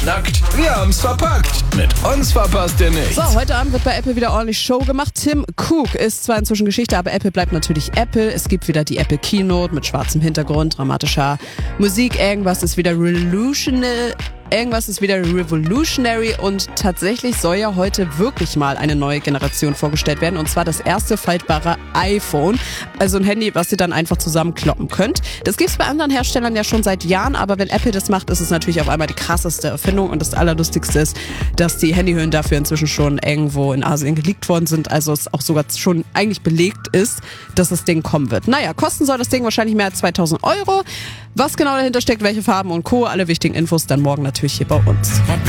Nackt, wir haben's verpackt. Mit uns verpasst ihr nichts. So, heute Abend wird bei Apple wieder ordentlich Show gemacht. Tim Cook ist zwar inzwischen Geschichte, aber Apple bleibt natürlich Apple. Es gibt wieder die Apple Keynote mit schwarzem Hintergrund, dramatischer Musik. Irgendwas ist wieder revolutionary und tatsächlich soll ja heute wirklich mal eine neue Generation vorgestellt werden, und zwar das erste faltbare iPhone, also ein Handy, was ihr dann einfach zusammenkloppen könnt. Das gibt's bei anderen Herstellern ja schon seit Jahren, aber wenn Apple das macht, ist es natürlich auf einmal die krasseste Erfindung, und das Allerlustigste ist, dass die Handyhüllen dafür inzwischen schon irgendwo in Asien geleakt worden sind, also es auch sogar schon eigentlich belegt ist, dass das Ding kommen wird. Naja, kosten soll das Ding wahrscheinlich mehr als 2000 Euro. Was genau dahinter steckt, welche Farben und Co., alle wichtigen Infos dann morgen natürlich hier bei uns.